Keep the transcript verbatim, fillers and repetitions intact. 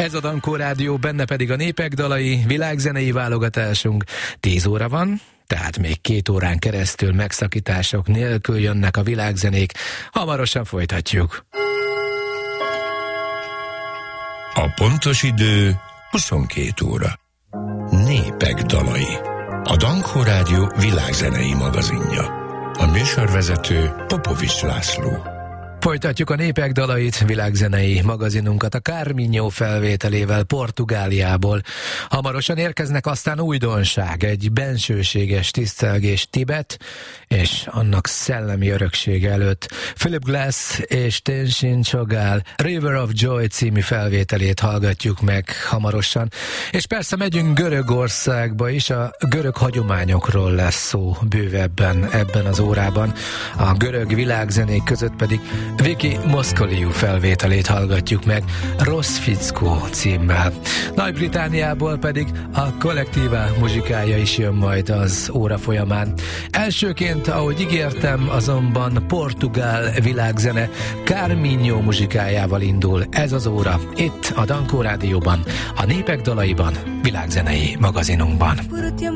Ez a Dankó Rádió, benne pedig a népek dalai, világzenei válogatásunk. Tíz óra van, tehát még két órán keresztül megszakítások nélkül jönnek a világzenék. Hamarosan folytatjuk. A pontos idő huszonkét óra. Népek dalai. A Dankó Rádió világzenei magazinja. A műsorvezető Popovics László. Folytatjuk a népek dalait, világzenei magazinunkat a Carminho felvételével Portugáliából. Hamarosan érkeznek aztán újdonság, egy bensőséges tisztelgés Tibet és annak szellemi öröksége előtt. Philip Glass és Tenzin Chogal River of Joy című felvételét hallgatjuk meg hamarosan. És persze megyünk Görögországba is, a görög hagyományokról lesz szó bővebben ebben az órában. A görög világzenék között pedig Viki Moszkoliú felvételét hallgatjuk meg Rossz Fickó címmel. Nagy-Britanniából pedig a Kollektíva muzsikája is jön majd az óra folyamán. Elsőként, ahogy ígértem, azonban portugál világzene Carminho muzsikájával indul ez az óra, itt a Dankó Rádióban, a népek dalaiban, világzenei magazinunkban.